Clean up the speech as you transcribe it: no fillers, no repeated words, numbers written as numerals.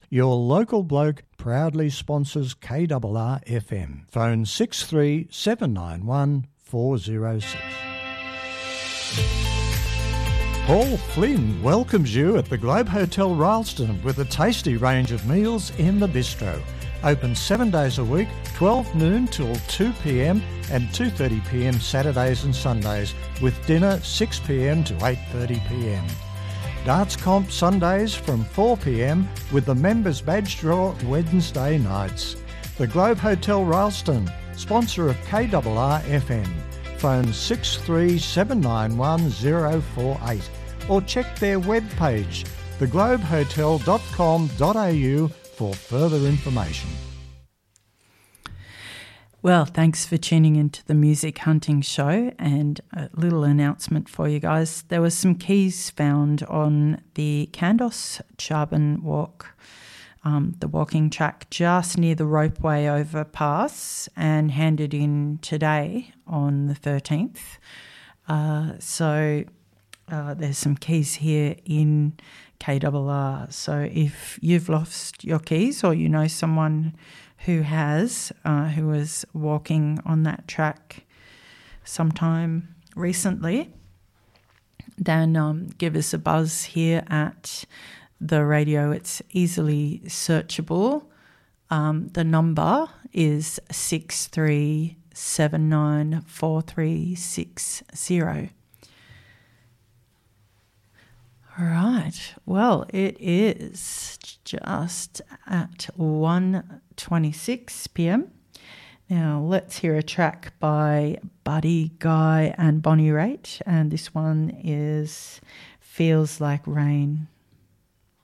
Your local bloke proudly sponsors KRR FM. Phone 63791 406. Paul Flynn welcomes you at the Globe Hotel Rylstone with a tasty range of meals in the bistro. Open 7 days a week, 12 noon till 2 p.m. and 2:30 p.m. Saturdays and Sundays, with dinner 6 p.m. to 8:30 p.m. Darts comp Sundays from 4 p.m. with the members badge draw Wednesday nights. The Globe Hotel Rylstone, sponsor of KRR FM. Phone 63791 or check their webpage, theglobehotel.com.au, for further information. Well, thanks for tuning into the Music Hunting Show, and a little announcement for you guys. There were some keys found on the Kandos Charbon Walk, the walking track just near the Ropeway overpass, and handed in today on the 13th. There's some keys here in KRR. So if you've lost your keys, or you know someone who has, who was walking on that track sometime recently, then give us a buzz here at the radio. It's easily searchable. The number is 63794360. All right. Well, it is just at 1:26 p.m. Now, let's hear a track by Buddy Guy and Bonnie Raitt, and this one is Feels Like Rain.